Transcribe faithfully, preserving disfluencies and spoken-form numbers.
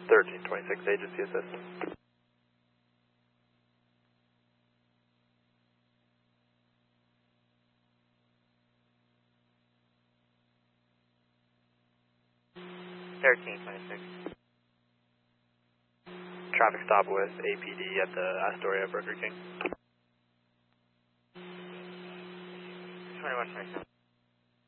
thirteen twenty-six, agency assist. thirteen twenty-six. Traffic stop with A P D at the Astoria Burger King. twenty-one twenty-seven.